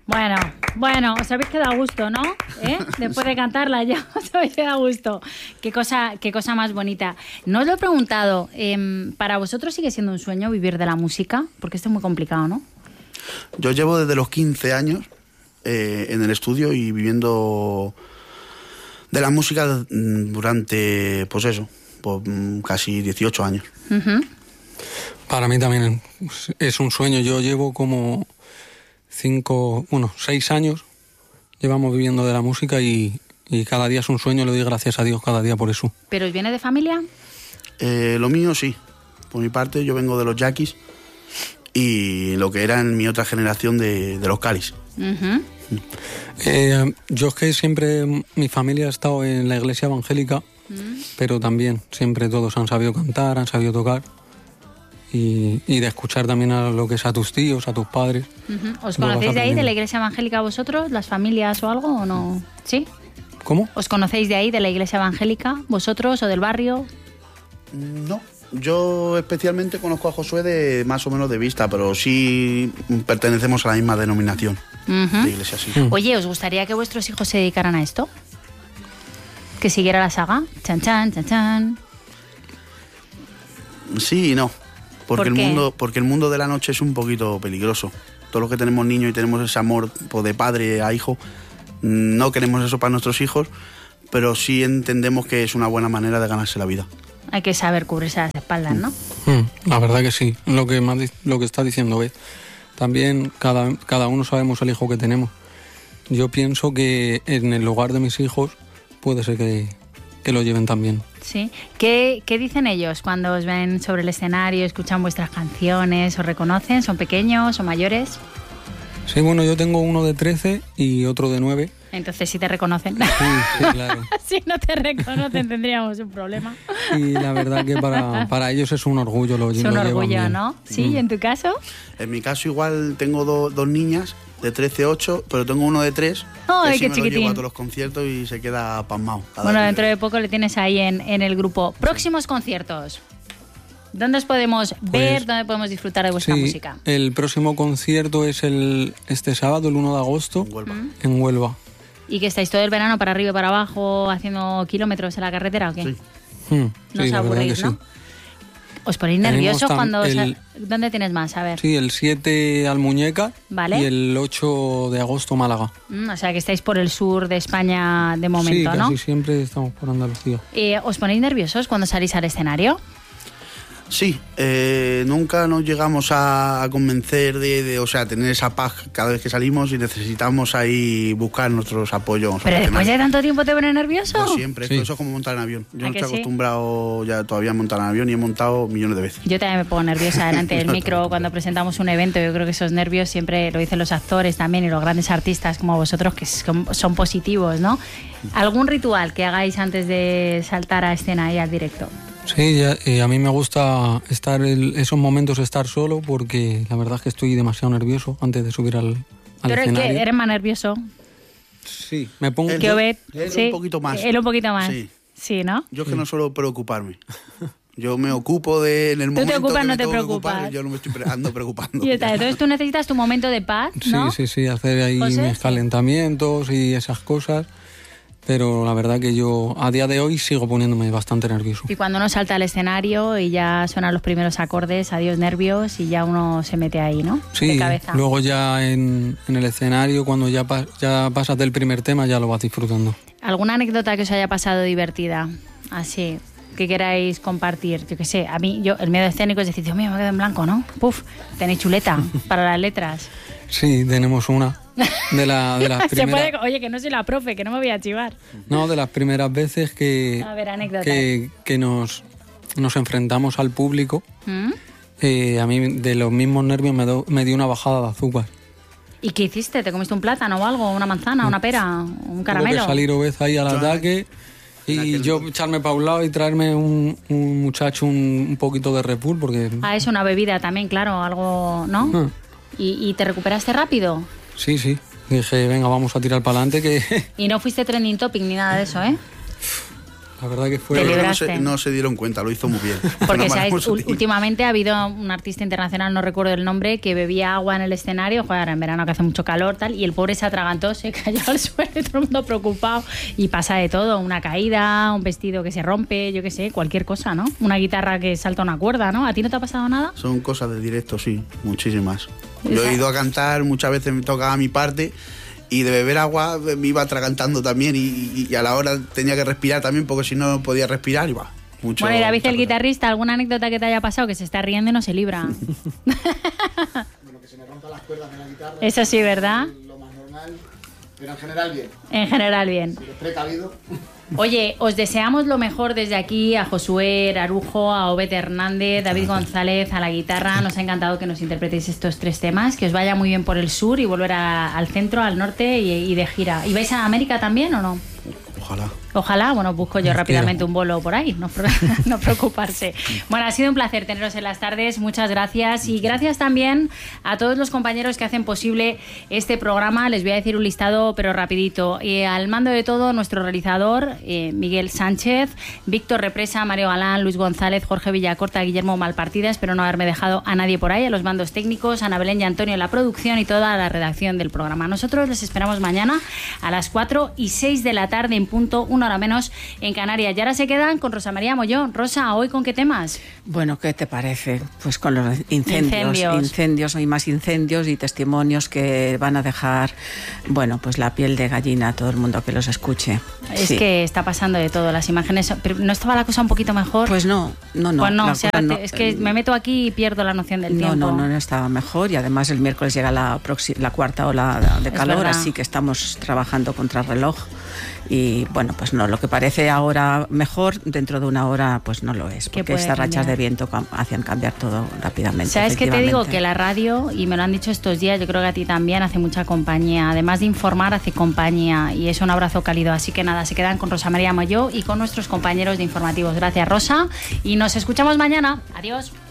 Bueno, os habéis quedado a gusto, ¿no? Después de cantarla ya os habéis quedado a gusto. Qué cosa más bonita. No os lo he preguntado, ¿para vosotros sigue siendo un sueño vivir de la música? Porque esto es muy complicado, ¿no? Yo llevo desde los 15 años en el estudio y viviendo de la música durante, pues eso, casi 18 años. Uh-huh. Para mí también es un sueño. Yo llevo como 6 años llevamos viviendo de la música y cada día es un sueño. Le doy gracias a Dios cada día por eso. ¿Pero os viene de familia? Lo mío sí. Por mi parte yo vengo de los Yaquis y lo que era en mi otra generación de los Calis. Uh-huh. Yo es que siempre mi familia ha estado en la iglesia evangélica, pero también siempre todos han sabido cantar, han sabido tocar. Y de escuchar también a lo que es a tus tíos, a tus padres. Uh-huh. ¿Os conocéis de ahí, de la iglesia evangélica vosotros, las familias o algo, o no? ¿Sí? ¿Cómo? ¿Os conocéis de ahí, de la iglesia evangélica, vosotros, o del barrio? No, yo especialmente conozco a Josué de más o menos de vista, pero sí pertenecemos a la misma denominación de iglesia, sí. Oye, ¿os gustaría que vuestros hijos se dedicaran a esto? ¿Que siguiera la saga? Chan, chan, chan, chan. Sí y no. Porque ¿Por qué? el mundo de la noche es un poquito peligroso. Todos los que tenemos niños y tenemos ese amor de padre a hijo, no queremos eso para nuestros hijos, pero sí entendemos que es una buena manera de ganarse la vida. Hay que saber cubrirse las espaldas, ¿no? La verdad que sí, lo que está diciendo Beth. También cada uno sabemos el hijo que tenemos. Yo pienso que en el hogar de mis hijos puede ser que lo lleven también. Sí. ¿Qué dicen ellos cuando os ven sobre el escenario, escuchan vuestras canciones, os reconocen? ¿Son pequeños o mayores? Sí, bueno, yo tengo uno de 13 y otro de 9. Entonces sí te reconocen. Sí, claro. Si no te reconocen tendríamos un problema. Y la verdad que para ellos es un orgullo. Es un orgullo, ¿no? Sí, ¿y en tu caso? En mi caso igual tengo dos niñas de 13, 8, pero tengo uno de 3. ¡Ay, qué me chiquitín! Lo llevo a todos los conciertos y se queda pasmado. Bueno, dentro de poco le tienes ahí en el grupo. Próximos conciertos. ¿Dónde os podemos ver? ¿Dónde podemos disfrutar de vuestra música? El próximo concierto es este sábado, el 1 de agosto, en Huelva. ¿Y que estáis todo el verano para arriba y para abajo haciendo kilómetros en la carretera o qué? Sí. No os aburrís, ¿no? Sí. ¿Os ponéis nerviosos cuando ¿Dónde tienes más? A ver. Sí, el 7 Almuñécar, ¿vale? Y el 8 de agosto Málaga. O sea que estáis por el sur de España de momento, sí, ¿no? Sí, casi siempre estamos por Andalucía. ¿Os ponéis nerviosos cuando salís al escenario? Sí, nunca nos llegamos a convencer o sea, tener esa paz cada vez que salimos y necesitamos ahí buscar nuestros apoyos. ¿Pero después de tanto tiempo te pone nervioso? No siempre, eso es como montar en avión. Yo no estoy sí? acostumbrado ya todavía a montar en avión y he montado millones de veces. Yo también me pongo nerviosa delante del micro cuando presentamos un evento. Yo creo que esos nervios siempre lo dicen los actores también y los grandes artistas como vosotros, que son positivos, ¿no? ¿Algún ritual que hagáis antes de saltar a escena y al directo? Sí, a mí me gusta esos momentos estar solo porque la verdad es que estoy demasiado nervioso antes de subir al escenario. ¿Pero eres más nervioso? Sí, me pongo... ¿Qué Obed? Sí, un poquito más. Él un poquito más. Sí. Sí, ¿no? Yo es que no suelo preocuparme. Yo me ocupo en el momento te ocupas, que no me te tengo que preocupas. ocupar, yo no me estoy ando preocupando. Y está. Entonces tú necesitas tu momento de paz, ¿no? Sí, hacer ahí ¿José? mis calentamientos y esas cosas. Pero la verdad que yo a día de hoy sigo poniéndome bastante nervioso. Y cuando uno salta al escenario y ya suenan los primeros acordes, adiós nervios, y ya uno se mete ahí, ¿no? Sí, de cabeza. Luego ya en el escenario, cuando ya pasas del primer tema, ya lo vas disfrutando. ¿Alguna anécdota que os haya pasado divertida? Así, que queráis compartir. Yo qué sé, a mí, el miedo escénico es decir, Dios mío, me quedo en blanco, ¿no? Puf, tenéis chuleta para las letras. Sí, tenemos una. De las primeras... Oye, que no soy la profe, que no me voy a chivar. No, de las primeras veces A ver, anécdota. que nos enfrentamos al público, a mí de los mismos nervios me dio una bajada de azúcar. ¿Y qué hiciste? ¿Te comiste un plátano o algo? ¿Una manzana? ¿Una pera? ¿Un caramelo? Tuvo que salir Obed ahí al ataque y yo echarme para un lado y traerme un muchacho un poquito de Red Bull porque... Ah, es una bebida también, claro, algo, ¿no? ¿Y te recuperaste rápido? Sí. Dije, venga, vamos a tirar para adelante que... Y no fuiste trending topic ni nada de eso, ¿eh? La verdad que fue... Te Pero libraste. no se dieron cuenta, lo hizo muy bien. Porque Una ¿sabes? maravillosa. Últimamente ha habido un artista internacional, no recuerdo el nombre, que bebía agua en el escenario, joder, en verano que hace mucho calor, tal, y el pobre se atragantó, se cayó al suelo, y todo el mundo preocupado. Y pasa de todo, una caída, un vestido que se rompe, yo qué sé, cualquier cosa, ¿no? Una guitarra que salta una cuerda, ¿no? ¿A ti no te ha pasado nada? Son cosas de directo, sí, muchísimas. Yo he ido a cantar, muchas veces me tocaba mi parte y de beber agua me iba atragantando también y a la hora tenía que respirar también porque si no podía respirar y va. Mucho, Bueno, y David, el guitarrista, ¿alguna anécdota que te haya pasado que se está riendo y no se libra? Bueno, que se me rompan las cuerdas de la guitarra. Eso sí, ¿verdad? Lo más normal, pero en general bien. En general, bien. Si eres precavido. Oye, os deseamos lo mejor desde aquí a Josué Arujo, a Obed Hernández, David González a la guitarra. Nos ha encantado que nos interpretéis estos 3 temas. Que os vaya muy bien por el sur y volver al centro, al norte y de gira. ¿Y vais a América también o no? Ojalá. Ojalá, bueno, busco yo rápidamente un bolo por ahí, no preocuparse. Bueno, ha sido un placer teneros en las tardes, muchas gracias. Y gracias también a todos los compañeros que hacen posible este programa. Les voy a decir un listado, pero rapidito. Al mando de todo, nuestro realizador, Miguel Sánchez, Víctor Represa, Mario Galán, Luis González, Jorge Villacorta, Guillermo Malpartida. Espero no haberme dejado a nadie por ahí, a los mandos técnicos, Ana Belén y Antonio en la producción y toda la redacción del programa. Nosotros les esperamos mañana a las 4:06 de la tarde en punto, 1 hora menos en Canarias. Y ahora se quedan con Rosa María Mollón. Rosa, ¿hoy con qué temas? Bueno, ¿qué te parece? Pues con los incendios, hay más incendios y testimonios que van a dejar, bueno, pues la piel de gallina a todo el mundo que los escuche. Es que está pasando de todo, las imágenes, pero ¿no estaba la cosa un poquito mejor? Pues no. Pues no, o sea, es que me meto aquí y pierdo la noción del tiempo. No estaba mejor y además el miércoles llega la cuarta ola de calor, así que estamos trabajando contra reloj. Y bueno, pues no, lo que parece ahora mejor, dentro de una hora pues no lo es, porque estas rachas de viento hacen cambiar todo rápidamente. ¿Sabes qué te digo? Que la radio, y me lo han dicho estos días, yo creo que a ti también, hace mucha compañía. Además de informar, hace compañía y es un abrazo cálido. Así que nada, se quedan con Rosa María Molló y con nuestros compañeros de informativos. Gracias, Rosa, y nos escuchamos mañana. Adiós.